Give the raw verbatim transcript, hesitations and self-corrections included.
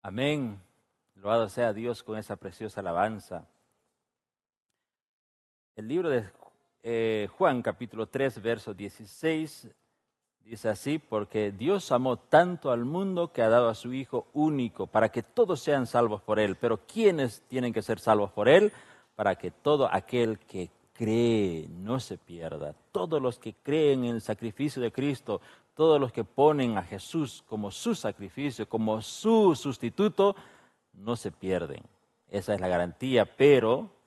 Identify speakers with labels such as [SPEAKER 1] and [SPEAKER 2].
[SPEAKER 1] Amén. Loado sea Dios con esa preciosa alabanza. El libro de eh, Juan, capítulo tres, verso dieciséis, dice así: porque Dios amó tanto al mundo que ha dado a su Hijo único, para que todos sean salvos por Él. Pero ¿quiénes tienen que ser salvos por Él? Para que todo aquel que cree no se pierda. Todos los que creen en el sacrificio de Cristo, todos los que ponen a Jesús como su sacrificio, como su sustituto, no se pierden. Esa es la garantía, pero